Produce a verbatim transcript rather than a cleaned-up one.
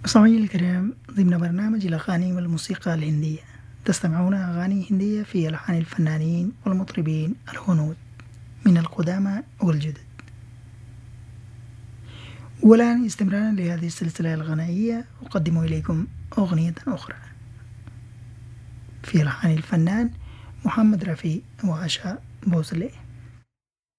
مستمعينا الكرام، ضمن برنامج الأغاني والموسيقى الهندية تستمعون أغاني هندية في ألحان الفنانين والمطربين الهنود من القدامى والجدد. والآن استمرارا لهذه السلسلة الغنائية أقدم إليكم أغنية أخرى في ألحان الفنان محمد رفيع وعشا بوسلي.